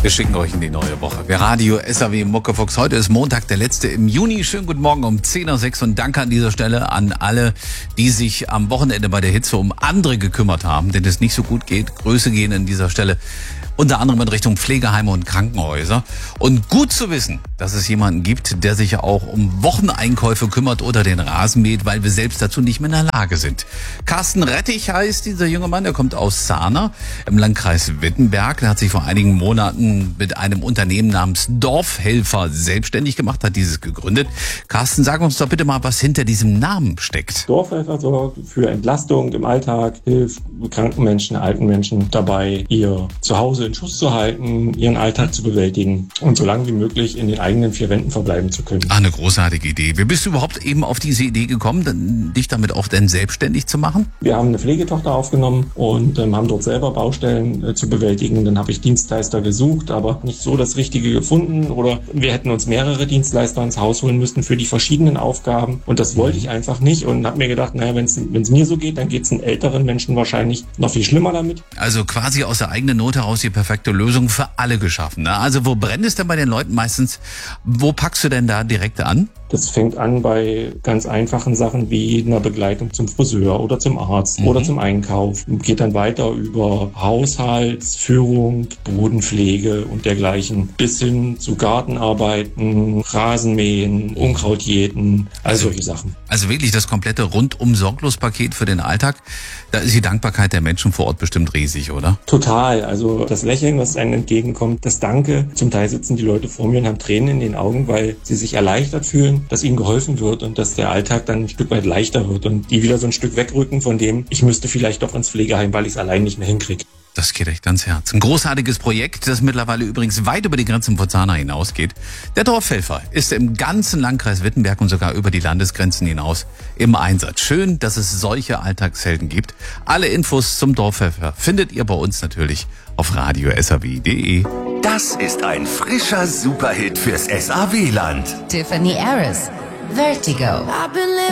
Wir schicken euch in die neue Woche. Wir Radio SAW Muckefuchs. Heute ist Montag, der letzte im Juni. Schönen guten Morgen um 10:06 Uhr und danke an dieser Stelle an alle, die sich am Wochenende bei der Hitze um andere gekümmert haben, denen es nicht so gut geht. Grüße gehen an dieser Stelle unter anderem in Richtung Pflegeheime und Krankenhäuser. Und gut zu wissen, dass es jemanden gibt, der sich auch um Wocheneinkäufe kümmert oder den Rasen mäht, weil wir selbst dazu nicht mehr in der Lage sind. Carsten Rettich heißt dieser junge Mann, der kommt aus Zahner im Landkreis Wittenberg. Der hat sich vor einigen Monaten mit einem Unternehmen namens Dorfhelfer selbstständig gemacht, hat dieses gegründet. Carsten, sag uns doch bitte mal, was hinter diesem Namen steckt. Dorfhelfer sorgt für Entlastung im Alltag, hilft kranken Menschen, alten Menschen dabei, ihr Zuhause in Schuss zu halten, ihren Alltag zu bewältigen und so lange wie möglich in den eigenen vier Wänden verbleiben zu können. Eine großartige Idee. Wie bist du überhaupt eben auf diese Idee gekommen, dich damit auch denn selbstständig zu machen? Wir haben eine Pflegetochter aufgenommen und haben dort selber Baustellen zu bewältigen. Dann habe ich Dienstleister gesucht, aber nicht so das Richtige gefunden, oder wir hätten uns mehrere Dienstleister ins Haus holen müssen für die verschiedenen Aufgaben und das wollte ich einfach nicht und habe mir gedacht, naja, wenn es mir so geht, dann geht es den älteren Menschen wahrscheinlich noch viel schlimmer damit. Also quasi aus der eigenen Not heraus die perfekte Lösung für alle geschaffen, ne? Also wo brennt es denn bei den Leuten meistens? Wo packst du denn da direkt an? Das fängt an bei ganz einfachen Sachen wie einer Begleitung zum Friseur oder zum Arzt oder zum Einkauf. Geht dann weiter über Haushaltsführung, Bodenpflege und dergleichen bis hin zu Gartenarbeiten, Rasenmähen, Unkrautjäten, also solche Sachen. Also wirklich das komplette Rundum-Sorglos-Paket für den Alltag. Da ist die Dankbarkeit der Menschen vor Ort bestimmt riesig, oder? Total. Also das Lächeln, was einem entgegenkommt, das Danke. Zum Teil sitzen die Leute vor mir und haben Tränen in den Augen, weil sie sich erleichtert fühlen, dass ihnen geholfen wird und dass der Alltag dann ein Stück weit leichter wird und die wieder so ein Stück wegrücken von dem, ich müsste vielleicht doch ins Pflegeheim, weil ich es allein nicht mehr hinkriege. Das geht echt ans Herz. Ein großartiges Projekt, das mittlerweile übrigens weit über die Grenzen von Zahner hinausgeht. Der Dorfhelfer ist im ganzen Landkreis Wittenberg und sogar über die Landesgrenzen hinaus im Einsatz. Schön, dass es solche Alltagshelden gibt. Alle Infos zum Dorfhelfer findet ihr bei uns natürlich auf radiosaw.de. Das ist ein frischer Superhit fürs SAW-Land. Tiffany Harris, Vertigo.